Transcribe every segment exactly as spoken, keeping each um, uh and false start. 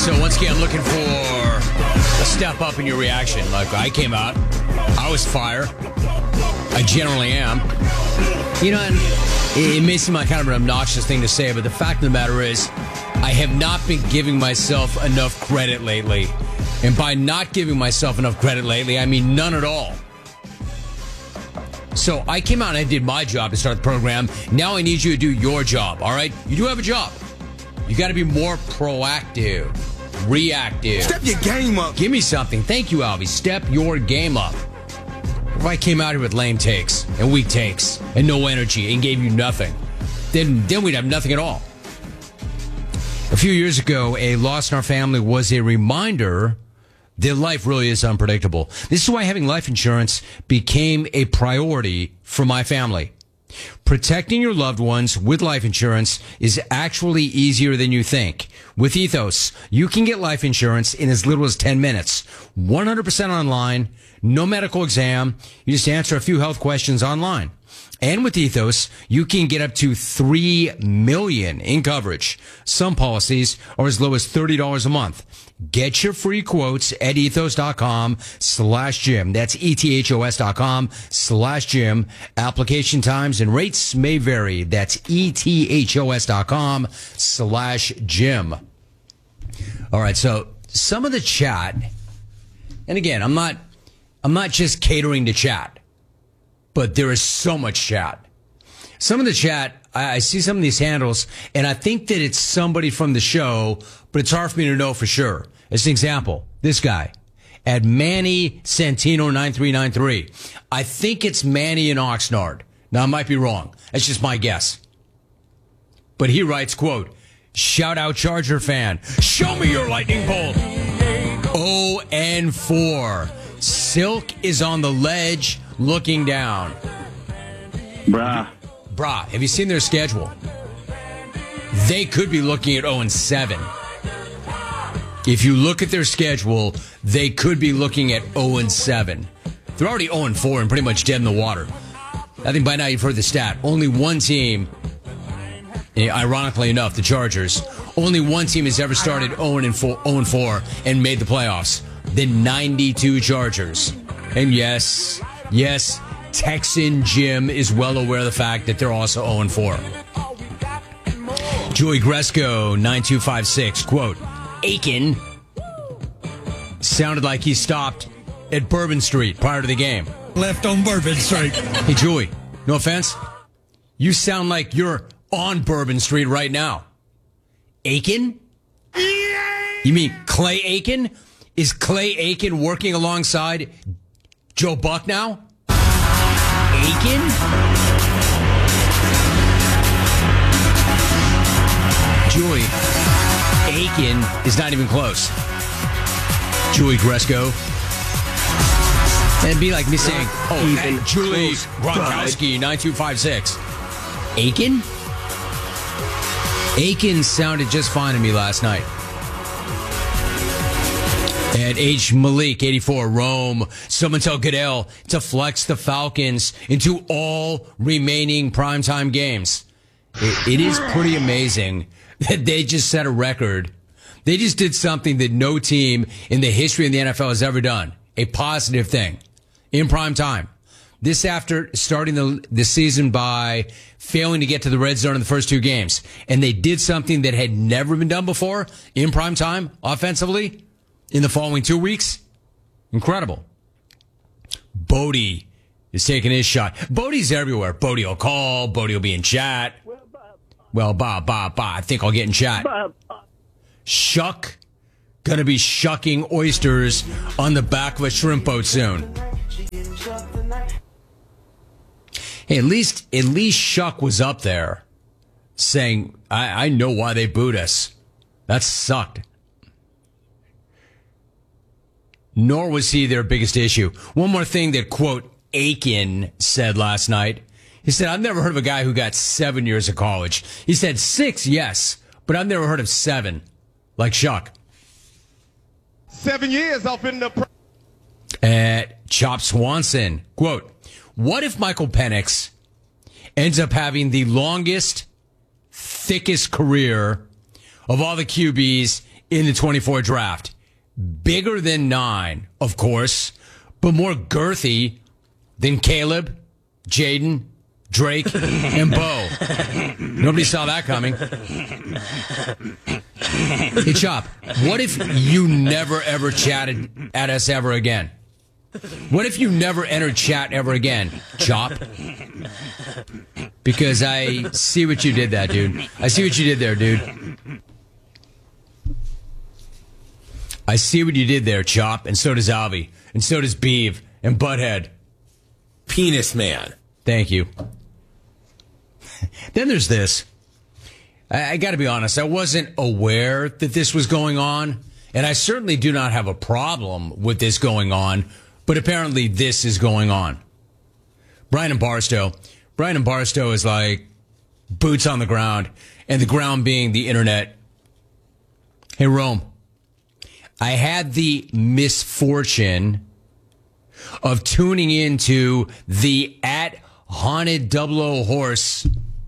So once again, I'm looking for a step up in your reaction. Like, I came out, I was fire. I generally am. You know, and it, it may seem like kind of an obnoxious thing to say, but the fact of the matter is, I have not been giving myself enough credit lately. And by not giving myself enough credit lately, I mean none at all. So I came out and I did my job to start the program. Now I need you to do your job, all right? You do have a job. You got to be more proactive, reactive. Step your game up. Give me something. Thank you, Albie. Step your game up. If I came out here with lame takes and weak takes and no energy and gave you nothing, then, then we'd have nothing at all. A few years ago, a loss in our family was a reminder that life really is unpredictable. This is why having life insurance became a priority for my family. Protecting your loved ones with life insurance is actually easier than you think. With Ethos, you can get life insurance in as little as ten minutes. one hundred percent online, no medical exam. You just answer a few health questions online. And with Ethos, you can get up to three million dollars in coverage. Some policies are as low as thirty dollars a month. Get your free quotes at ethos.com slash Jim. That's E-T-H-O-S dot com slash Jim. Application times and rates may vary. That's E-T-H-O-S dot com slash Jim. All right, so some of the chat, and again, I'm not, I'm not just catering to chat, but there is so much chat. Some of the chat, I, I see some of these handles, and I think that it's somebody from the show, but it's hard for me to know for sure. As an example, this guy, at Manny Santino nine three nine three. I think it's Manny in Oxnard. Now, I might be wrong. That's just my guess. But he writes, quote, shout out Charger fan. Show me your lightning bolt. oh and four. Silk is on the ledge looking down. Bruh. Bruh, have you seen their schedule? They could be looking at oh and seven. If you look at their schedule, they could be looking at oh and seven. They're already oh and four and pretty much dead in the water. I think by now you've heard the stat. Only one team, ironically enough, the Chargers, only one team has ever started oh and four and made the playoffs. The ninety-two Chargers. And yes, yes, Texan Jim is well aware of the fact that they're also oh and four. Joey Gresco, nine two five six, quote, Aiken sounded like he stopped at Bourbon Street prior to the game. Left on Bourbon Street. Hey, Joey, no offense. You sound like you're on Bourbon Street right now. Aiken? You mean Clay Aiken? Is Clay Aiken working alongside Joe Buck now? Aiken? Joey, Aiken is not even close. Joey Gresco. And it'd be like me saying, oh, Even hey, Julie close, Gronkowski, nine two five six. Aiken? Aiken sounded just fine to me last night. At H. Malik, eighty-four, Rome. Someone tell Goodell to flex the Falcons into all remaining primetime games. It, it is pretty amazing that they just set a record. They just did something that no team in the history of the N F L has ever done. A positive thing. In prime time. This after starting the, the season by failing to get to the red zone in the first two games. And they did something that had never been done before in prime time, offensively, in the following two weeks. Incredible. Bodie is taking his shot. Bodie's everywhere. Bodie will call. Bodie will be in chat. Well, bah, bah, bah. I think I'll get in chat. Shuck. Gonna be shucking oysters on the back of a shrimp boat soon. Hey, at least, at least Shuck was up there saying, I, I know why they booed us. That sucked. Nor was he their biggest issue. One more thing that, quote, Aiken said last night. He said, I've never heard of a guy who got seven years of college. He said six, yes, but I've never heard of seven, like Shuck. Seven years off in the... At Chop Swanson, quote, what if Michael Penix ends up having the longest, thickest career of all the Q Bs in the twenty-four draft. Bigger than nine, of course, but more girthy than Caleb, Jaden, Drake, and Bo. Nobody saw that coming. Hey, Chop, what if you never, ever chatted at us ever again? What if you never entered chat ever again, Chop? Because I see what you did there, dude. I see what you did there, dude. I see what you did there, Chop, and so does Alvy, and so does Beeve, and Butthead. Penis man. Thank you. Then there's this. I, I got to be honest, I wasn't aware that this was going on, and I certainly do not have a problem with this going on, but apparently this is going on. Brian and Barstow. Brian and Barstow is like boots on the ground, and the ground being the internet. Hey, Rome. I had the misfortune of tuning into the at Haunted Double O Horse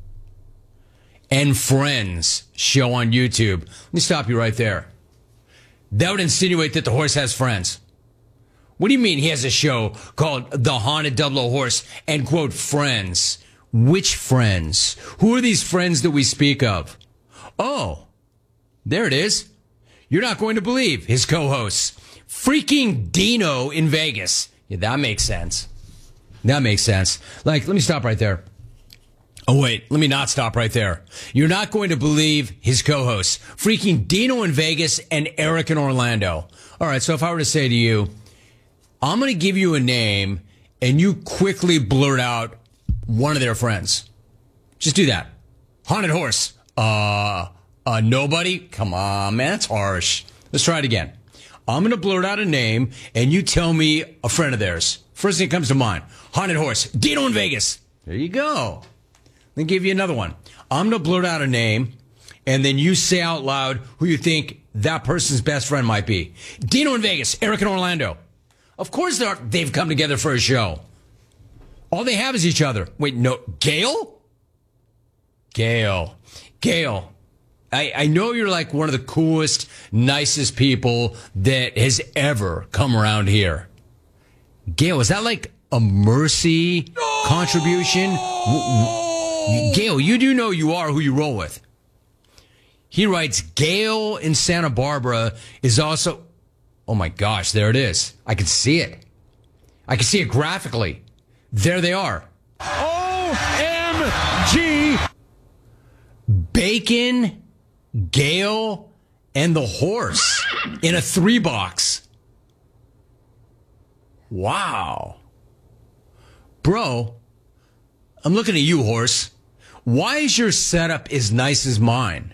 and Friends show on YouTube. Let me stop you right there. That would insinuate that the horse has friends. What do you mean he has a show called The Haunted Double O Horse and, quote, Friends? Which friends? Who are these friends that we speak of? Oh, there it is. You're not going to believe his co-hosts. Freaking Dino in Vegas. Yeah, that makes sense. That makes sense. Like, let me stop right there. Oh, wait, let me not stop right there. You're not going to believe his co-hosts. Freaking Dino in Vegas and Eric in Orlando. All right, so if I were to say to you, I'm going to give you a name, and you quickly blurt out one of their friends. Just do that. Haunted Horse. Uh... Uh, nobody? Come on, man, that's harsh. Let's try it again. I'm going to blurt out a name, and you tell me a friend of theirs. First thing that comes to mind. Haunted Horse. Dino in Vegas. There you go. Let me give you another one. I'm going to blurt out a name, and then you say out loud who you think that person's best friend might be. Dino in Vegas. Eric in Orlando. Of course they're, they've come together for a show. All they have is each other. Wait, no. Gail? Gail. Gail. I, I know you're like one of the coolest, nicest people that has ever come around here. Gail, is that like a Mercy no! contribution? Gail, you do know you are who you roll with. He writes, Gail in Santa Barbara is also... Oh my gosh, there it is. I can see it. I can see it graphically. There they are. O M G! Bacon... Gail and the horse in a three box. Wow. Bro, I'm looking at you, horse. Why is your setup as nice as mine?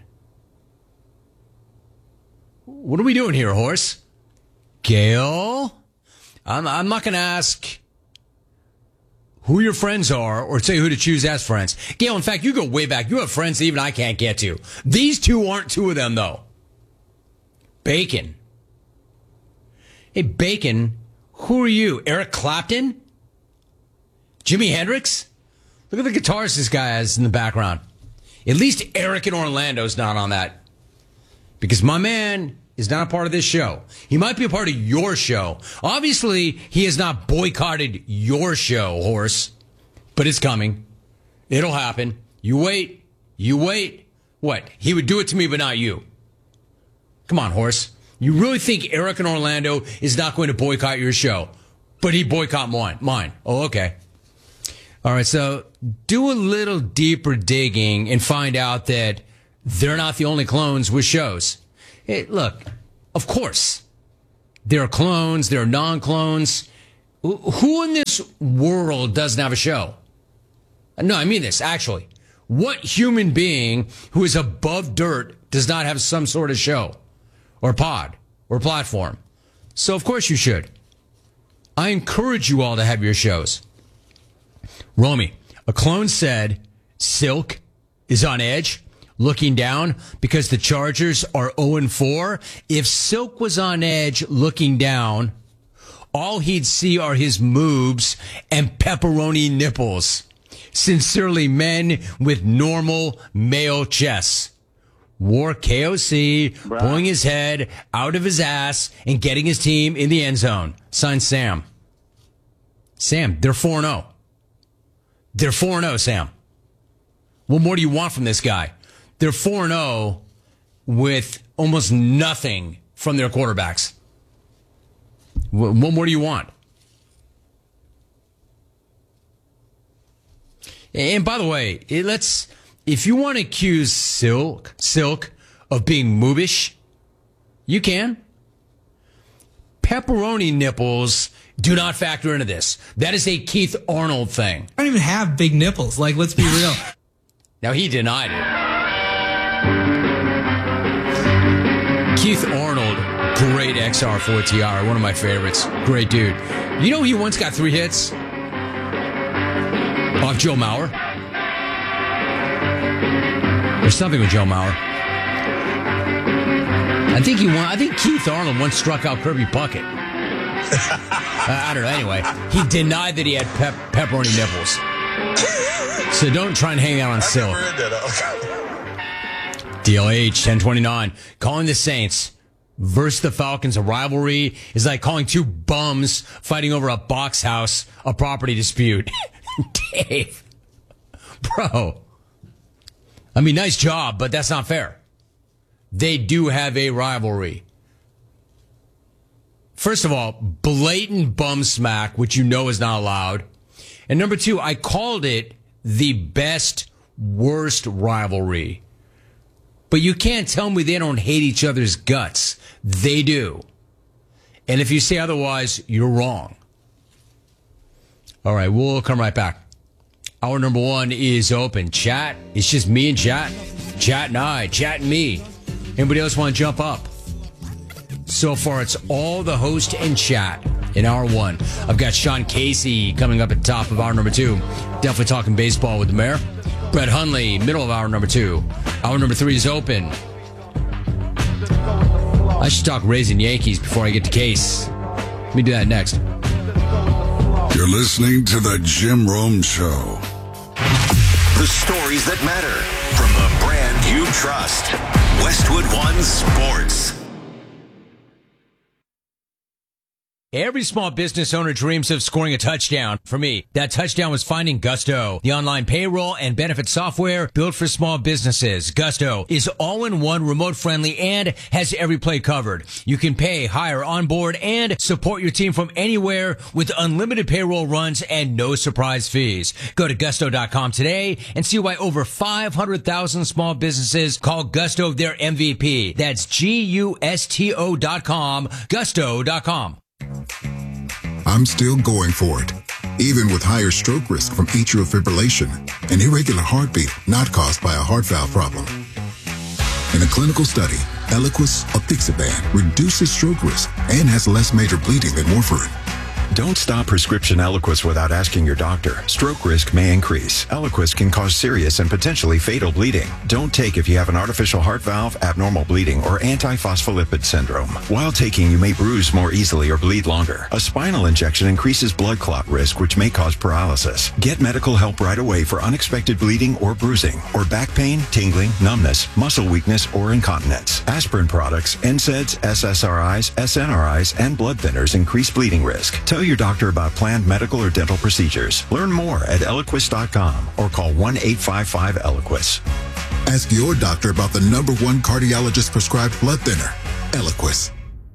What are we doing here, horse? Gail? I'm, I'm not going to ask who your friends are or tell you who to choose as friends. Gail, in fact, you go way back. You have friends that even I can't get to. These two aren't two of them, though. Bacon. Hey, Bacon, who are you? Eric Clapton? Jimi Hendrix? Look at the guitars this guy has in the background. At least Eric in Orlando's not on that. Because my man is not a part of this show. He might be a part of your show. Obviously, he has not boycotted your show, horse. But it's coming. It'll happen. You wait. You wait. What? He would do it to me, but not you. Come on, horse. You really think Eric in Orlando is not going to boycott your show? But he boycott mine. Mine. Oh, okay. All right, so do a little deeper digging and find out that they're not the only clones with shows. Hey, look, of course, there are clones, there are non-clones. Who in this world doesn't have a show? No, I mean this, actually. What human being who is above dirt does not have some sort of show or pod or platform? So, of course, you should. I encourage you all to have your shows. Romy, a clone said Silk is on edge. Looking down because the Chargers are oh and four. If Silk was on edge looking down, all he'd see are his moobs and pepperoni nipples. Sincerely, men with normal male chests. wore K O C, Bruh. pulling his head out of his ass and getting his team in the end zone. Signed Sam. Sam, they're four and oh. They're four and oh, Sam. What more do you want from this guy? They're four and oh with almost nothing from their quarterbacks. What more do you want? And by the way, it, let's if you want to accuse Silk Silk of being moobish, you can. Pepperoni nipples do not factor into this. That is a Keith Arnold thing. I don't even have big nipples. Like, let's be real. Now, he denied it. Keith Arnold, great X R four T R, one of my favorites. Great dude. You know he once got three hits off Joe Mauer? There's something with Joe Mauer. I think he won. I think Keith Arnold once struck out Kirby Puckett. uh, I don't know. Anyway, he denied that he had pep- pepperoni nipples. So don't try and hang out on Silk. D L H ten twenty-nine. Calling the Saints versus the Falcons a rivalry is like calling two bums fighting over a box house a property dispute. Dave. Bro. I mean, nice job, but that's not fair. They do have a rivalry. First of all, blatant bum smack, which you know is not allowed. And number two, I called it the best, worst rivalry. But you can't tell me they don't hate each other's guts. They do. And if you say otherwise, you're wrong. All right, we'll come right back. Hour number one is open. Chat. It's just me and chat. Chat and I. Chat and me. Anybody else want to jump up? So far, it's all the host and chat in hour one. I've got Sean Casey coming up at the top of hour number two. Definitely talking baseball with the mayor. Brett Hundley, middle of hour number two. Hour number three is open. I should talk Raising Yankees before I get to Case. Let me do that next. You're listening to the Jim Rome Show. The stories that matter from the brand you trust. Westwood One Sports. Every small business owner dreams of scoring a touchdown. For me, that touchdown was finding Gusto, the online payroll and benefit software built for small businesses. Gusto is all-in-one, remote-friendly, and has every play covered. You can pay, hire, onboard, and support your team from anywhere with unlimited payroll runs and no surprise fees. Go to gusto dot com today and see why over five hundred thousand small businesses call Gusto their M V P. That's G U S T O dot com, gusto dot com. I'm still going for it, even with higher stroke risk from atrial fibrillation, an irregular heartbeat not caused by a heart valve problem. In a clinical study, Eliquis apixaban reduces stroke risk and has less major bleeding than warfarin. Don't stop prescription Eliquis without asking your doctor. Stroke risk may increase. Eliquis can cause serious and potentially fatal bleeding. Don't take if you have an artificial heart valve, abnormal bleeding, or antiphospholipid syndrome. While taking, you may bruise more easily or bleed longer. A spinal injection increases blood clot risk, which may cause paralysis. Get medical help right away for unexpected bleeding or bruising, or back pain, tingling, numbness, muscle weakness, or incontinence. Aspirin products, N SAIDs, S S R Is, S N R Is, and blood thinners increase bleeding risk. Tell your doctor about planned medical or dental procedures. Learn more at eliquis dot com or call one eight five five Eliquis. Ask your doctor about the number one cardiologist prescribed blood thinner, Eliquis.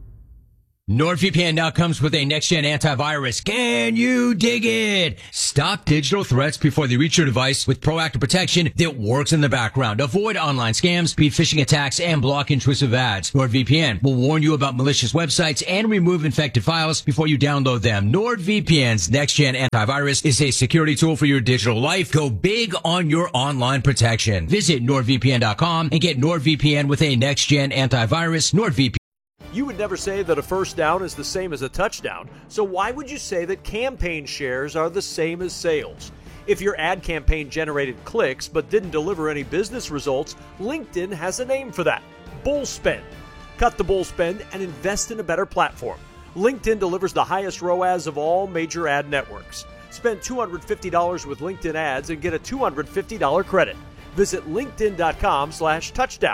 NordVPN now comes with a next-gen antivirus. Can you dig it? Stop digital threats before they reach your device with proactive protection that works in the background. Avoid online scams, beat phishing attacks, and block intrusive ads. NordVPN will warn you about malicious websites and remove infected files before you download them. NordVPN's next-gen antivirus is a security tool for your digital life. Go big on your online protection. Visit nord V P N dot com and get NordVPN with a next-gen antivirus. NordVPN. You would never say that a first down is the same as a touchdown, so why would you say that campaign shares are the same as sales? If your ad campaign generated clicks but didn't deliver any business results, LinkedIn has a name for that: bull spend. Cut the bull spend and invest in a better platform. LinkedIn delivers the highest R O A S of all major ad networks. Spend two hundred fifty dollars with LinkedIn ads and get a two hundred fifty dollars credit. Visit linkedin dot com slash touchdown.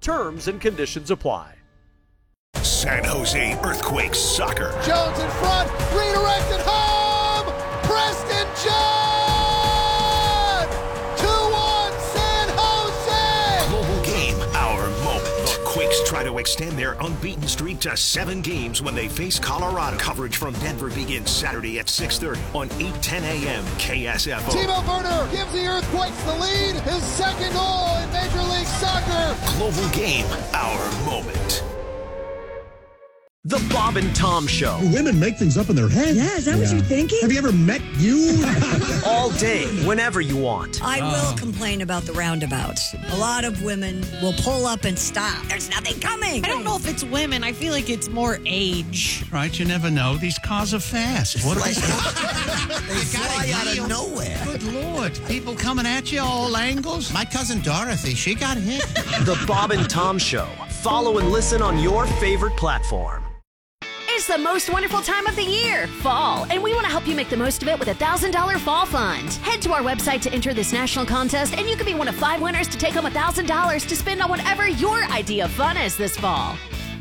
Terms and conditions apply. San Jose Earthquakes soccer. Jones in front, redirected home! Preston John! two one San Jose! Global game, our moment. The Quakes try to extend their unbeaten streak to seven games when they face Colorado. Coverage from Denver begins Saturday at six thirty on eight ten a.m. K S F O. Timo Werner gives the Earthquakes the lead. His second goal in Major League Soccer. Global game, our moment. The Bob and Tom Show. Women make things up in their head. Yeah, is that yeah. what you're thinking? Have you ever met you? All day, whenever you want. I oh. will complain about the roundabouts. A lot of women will pull up and stop. There's nothing coming. I don't know if it's women. I feel like it's more age. Right, you never know. These cars are fast. What are they? They fly out of nowhere. Good Lord. People coming at you all angles. My cousin Dorothy, she got hit. The Bob and Tom Show. Follow and listen on your favorite platform. It's the most wonderful time of the year, fall, and we want to help you make the most of it with a one thousand dollars Fall Fund. Head to our website to enter this national contest, and you could be one of five winners to take home one thousand dollars to spend on whatever your idea of fun is this fall.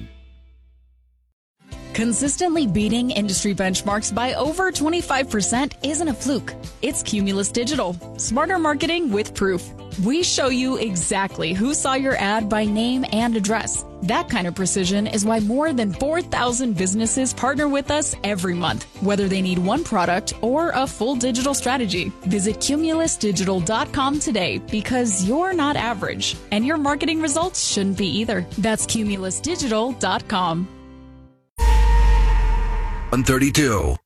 Consistently beating industry benchmarks by over twenty-five percent isn't a fluke. It's Cumulus Digital. Smarter marketing with proof. We show you exactly who saw your ad by name and address. That kind of precision is why more than four thousand businesses partner with us every month, whether they need one product or a full digital strategy. Visit cumulus digital dot com today because you're not average, and your marketing results shouldn't be either. That's cumulus digital dot com. one thirty-two